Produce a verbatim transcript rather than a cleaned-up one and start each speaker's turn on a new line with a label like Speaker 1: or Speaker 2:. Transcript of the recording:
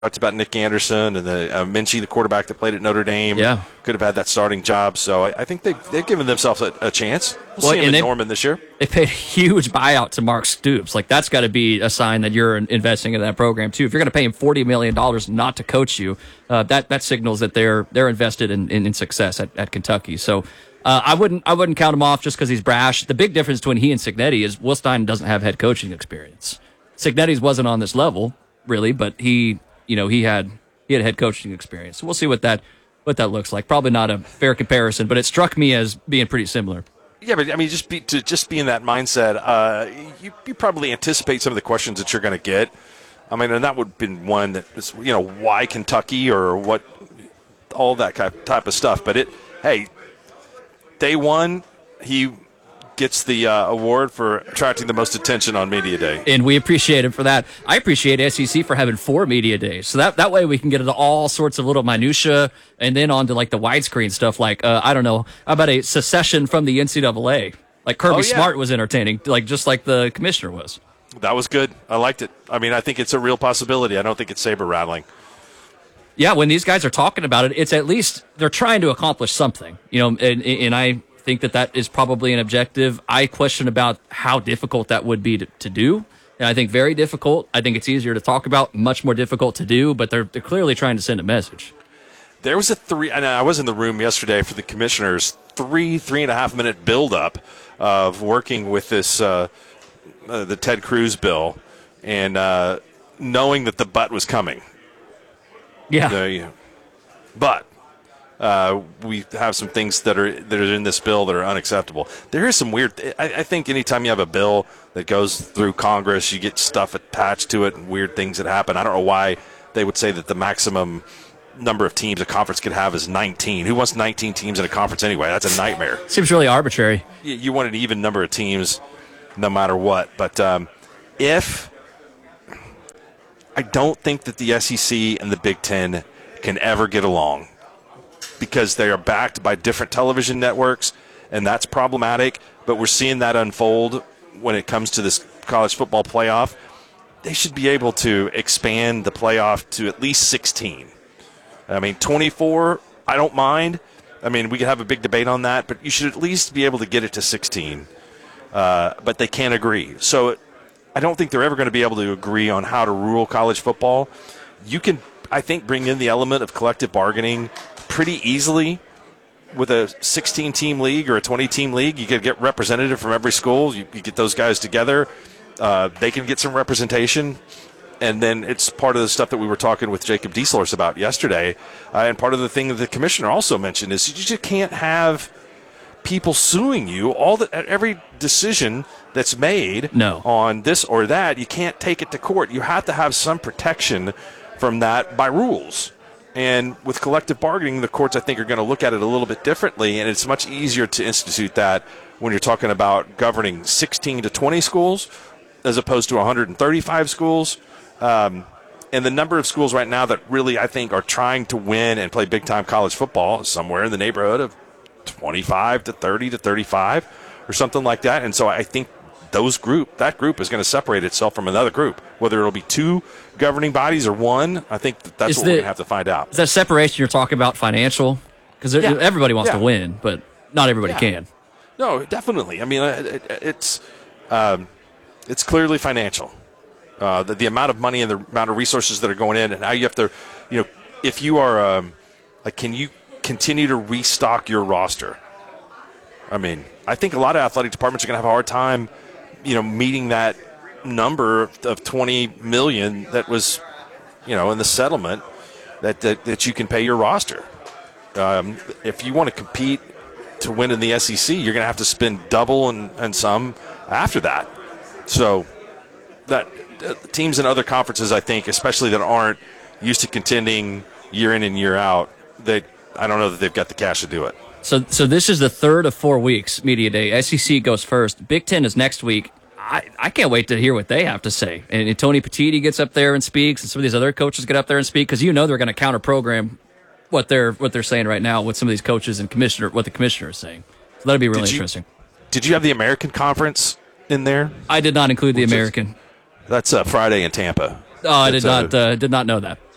Speaker 1: talked about Nick Anderson and the uh, Minchie, the quarterback that played at Notre Dame.
Speaker 2: Yeah.
Speaker 1: Could have had that starting job. So I, I think they've, they've given themselves a, a chance. We'll,
Speaker 2: Well,
Speaker 1: see him
Speaker 2: and
Speaker 1: in
Speaker 2: they-
Speaker 1: Norman this year.
Speaker 2: They paid a huge buyout to Mark Stoops. Like, that's got to be a sign that you're investing in that program, too. If you're going to pay him forty million dollars not to coach you, uh, that that signals that they're they're invested in, in, in success at, at Kentucky. So uh, I wouldn't I wouldn't count him off just because he's brash. The big difference between he and Cignetti is Will Stein doesn't have head coaching experience. Cignetti's wasn't on this level, really, but he, you know, he had he had head coaching experience. So we'll see what that what that looks like. Probably not a fair comparison, but it struck me as being pretty similar.
Speaker 1: Yeah, but I mean, just be, to just be in that mindset, uh, you, you probably anticipate some of the questions that you're going to get. I mean, and that would have been one that is, you know, why Kentucky or what, all that type of stuff. But it, hey, day one, he gets the uh, award for attracting the most attention on Media Day.
Speaker 2: And we appreciate him for that. I appreciate S E C for having four media days. So that, that way we can get into all sorts of little minutia and then on to like the widescreen stuff like, uh, I don't know, how about a secession from the N C double A? Like Kirby
Speaker 1: Oh, yeah.
Speaker 2: Smart was entertaining, like just like the commissioner was.
Speaker 1: That was good. I liked it. I mean, I think it's a real possibility. I don't think it's saber rattling.
Speaker 2: Yeah, when these guys are talking about it, it's at least they're trying to accomplish something. You know, and, and I think that that is probably an objective. I question about how difficult that would be to, to do. And I think very difficult. I think it's easier to talk about, much more difficult to do, but they're, they're clearly trying to send a message.
Speaker 1: There was a three, and I was in the room yesterday for the commissioners, three, three and a half minute buildup of working with this, uh, uh, the Ted Cruz bill, and uh, knowing that the butt was coming.
Speaker 2: Yeah.
Speaker 1: The, but uh, we have some things that are that are in this bill that are unacceptable. There is some weird. I, I think anytime you have a bill that goes through Congress, you get stuff attached to it and weird things that happen. I don't know why they would say that the maximum number of teams a conference could have is nineteen. Who wants nineteen teams in a conference anyway? That's a nightmare.
Speaker 2: Seems really arbitrary.
Speaker 1: You, you want an even number of teams no matter what. But um, if I don't think that the S E C and the Big Ten can ever get along because they are backed by different television networks, and that's problematic. But we're seeing that unfold when it comes to this college football playoff. They should be able to expand the playoff to at least sixteen. I mean, twenty-four, I don't mind. I mean, we could have a big debate on that, but you should at least be able to get it to sixteen. Uh, but they can't agree. So I don't think they're ever going to be able to agree on how to rule college football. You can, I think, bring in the element of collective bargaining pretty easily with a sixteen-team league or a twenty-team league. You could get representative from every school. You, you get those guys together. Uh, they can get some representation. And then it's part of the stuff that we were talking with Jacob Dieselers about yesterday. Uh, and part of the thing that the commissioner also mentioned is you just can't have people suing you. All the, every decision that's made
Speaker 2: No.
Speaker 1: on this or that, you can't take it to court. You have to have some protection from that by rules. And with collective bargaining, the courts, I think, are going to look at it a little bit differently, and it's much easier to institute that when you're talking about governing sixteen to twenty schools as opposed to one hundred thirty-five schools. Um, and the number of schools right now that really, I think, are trying to win and play big-time college football is somewhere in the neighborhood of twenty-five to thirty to thirty-five or something like that. And so I think those group, that group is going to separate itself from another group. Whether it'll be two governing bodies or one, I think that that's
Speaker 2: Is
Speaker 1: what
Speaker 2: the-
Speaker 1: we're going to have to find out.
Speaker 2: Is that separation you're talking about financial? Because
Speaker 1: Yeah.
Speaker 2: everybody wants
Speaker 1: Yeah.
Speaker 2: to win, but not everybody
Speaker 1: Yeah.
Speaker 2: can.
Speaker 1: No, definitely. I mean, it, it, it's um, it's clearly financial. Uh, the, the amount of money and the amount of resources that are going in, and how you have to, you know, if you are, um, like, can you continue to restock your roster? I mean, I think a lot of athletic departments are going to have a hard time, you know, meeting that number of twenty million that was, you know, in the settlement that that, that you can pay your roster. Um, if you want to compete to win in the S E C, you're going to have to spend double and, and some after that. So that uh, teams in other conferences, I think, especially that aren't used to contending year in and year out, they I don't know that they've got the cash to do it.
Speaker 2: So, so this is the third of four weeks, Media Day. S E C goes first. Big Ten is next week. I, I can't wait to hear what they have to say. And, and Tony Petitti gets up there and speaks, and some of these other coaches get up there and speak, because you know they're going to counter-program what they're what they're saying right now with some of these coaches and commissioner what the commissioner is saying. So that'll be really
Speaker 1: Did you-
Speaker 2: interesting.
Speaker 1: Did you have the American Conference in there?
Speaker 2: I did not include the
Speaker 1: Which is-
Speaker 2: American.
Speaker 1: That's uh, Friday in Tampa.
Speaker 2: Oh, I did
Speaker 1: That's, uh,
Speaker 2: not uh, did not know that.